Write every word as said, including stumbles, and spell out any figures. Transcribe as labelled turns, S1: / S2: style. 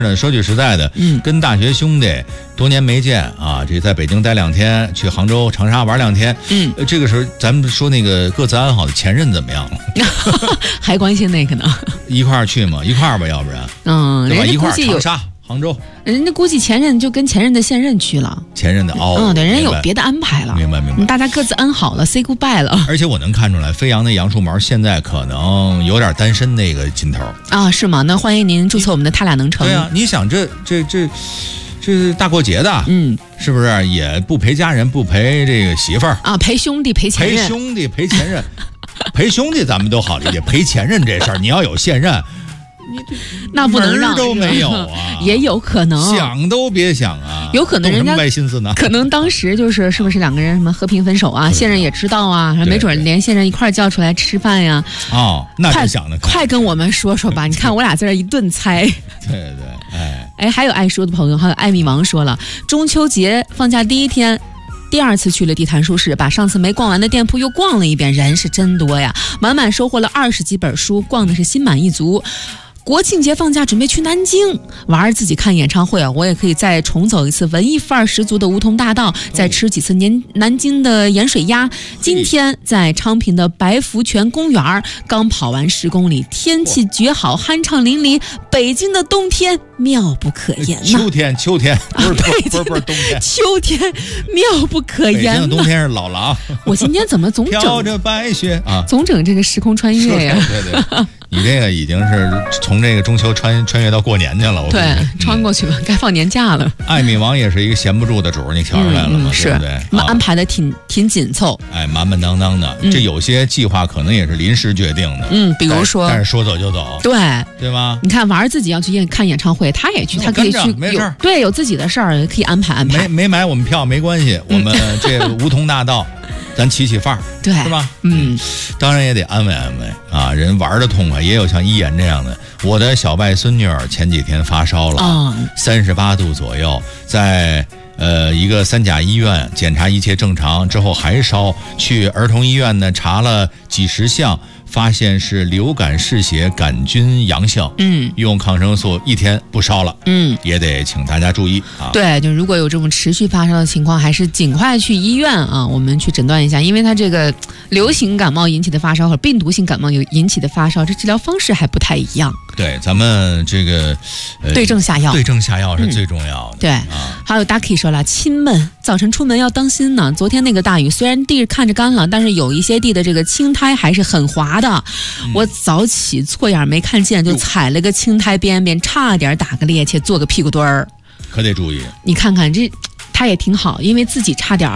S1: 说句实在的，
S2: 嗯，
S1: 跟大学兄弟多年没见啊，这在北京待两天，去杭州、长沙玩两天，
S2: 嗯，
S1: 呃、这个时候咱们说那个各自安好的前任怎么样了？
S2: 还关心那个呢？
S1: 一块儿去吗？一块儿吧，要不然，
S2: 嗯，
S1: 对吧？
S2: 人
S1: 一块儿
S2: 家估计有
S1: 长沙、杭州，
S2: 人家估计前任就跟前任的现任去了，
S1: 前任的哦，
S2: 嗯，对，人家有
S1: 明白
S2: 别的安排了，
S1: 明白明白。
S2: 大家各自安好了 ，say goodbye 了。
S1: 而且我能看出来，飞扬的杨树毛现在可能有点单身那个劲头
S2: 啊，是吗？那欢迎您注册我们的他俩能成。
S1: 对啊，你想这这这这大过节的，
S2: 嗯，
S1: 是不是也不陪家人，不陪这个媳妇儿
S2: 啊，陪兄弟陪前任，
S1: 陪兄弟陪前任，陪兄弟咱们都好理解，陪前任这事儿，你要有现任。
S2: 那不能让
S1: 都没有啊，
S2: 也有可能
S1: 想都别想啊，
S2: 有可能人家
S1: 歪心思呢，
S2: 可能当时就是是不是两个人什么和平分手啊，现任也知道啊，没准连现任一块儿叫出来吃饭呀。
S1: 哦，那就想的
S2: 快跟我们说说吧，你看我俩在这一顿猜。
S1: 对对，哎
S2: 哎，还有爱说的朋友，还有艾米王说了，中秋节放假第一天。第二次去了地坛书市，把上次没逛完的店铺又逛了一遍，人是真多呀，满满收获了二十几本书，逛的是心满意足。国庆节放假准备去南京玩，自己看演唱会啊，我也可以再重走一次文艺范儿十足的梧桐大道，再吃几次年南京的盐水鸭。今天在昌平的白福泉公园刚跑完十公里，天气绝好，酣畅淋漓。北京的冬天妙不可言呐、
S1: 啊！秋天，秋天不是、啊、不是不是冬天，
S2: 秋天妙不可言。
S1: 北京的冬天是老狼。
S2: 我今天怎么总整
S1: 飘着白雪啊？
S2: 总整这个时空穿越呀？
S1: 对对对，你这个已经是从这个中秋穿穿越到过年去了。我
S2: 对，穿过去了，嗯、该放年假了。
S1: 艾米王也是一个闲不住的主儿，你瞧出来了吗？
S2: 嗯、是，
S1: 对不对？
S2: 我们安排的挺挺紧凑，
S1: 哎，满满当当的。嗯、这有些计划可能也是临时决定的。
S2: 嗯，比如说，
S1: 但是说走就走，
S2: 对
S1: 对吧？
S2: 你看，娃儿自己要去演看演唱会，他也去，他可以去，
S1: 没事，
S2: 对，有自己的事儿可以安排安排。
S1: 没没买我们票没关系，我们这梧桐大道。咱起起范儿，
S2: 对，
S1: 是吧？
S2: 嗯，
S1: 当然也得安慰安慰啊，人玩的痛快，也有像一言这样的。我的小外孙女儿前几天发烧了，三十八度左右，在呃一个三甲医院检查一切正常之后还烧，去儿童医院呢查了几十项。发现是流感嗜血杆菌阳性，
S2: 嗯，
S1: 用抗生素一天不烧了，
S2: 嗯，
S1: 也得请大家注意啊。
S2: 对，就如果有这种持续发烧的情况，还是尽快去医院啊，我们去诊断一下，因为它这个流行感冒引起的发烧和病毒性感冒有引起的发烧，这治疗方式还不太一样。
S1: 对，咱们这个、呃、
S2: 对症下药，
S1: 对症下药是最重要的。
S2: 嗯、对、啊，还有 Ducky 说了，亲们早晨出门要当心呢。昨天那个大雨，虽然地看着干了，但是有一些地的这个青苔还是很滑的。嗯、我早起错眼没看见，就踩了个青苔边边，差点打个趔趄，做个屁股墩儿。
S1: 可得注意。
S2: 你看看这，他也挺好，因为自己差点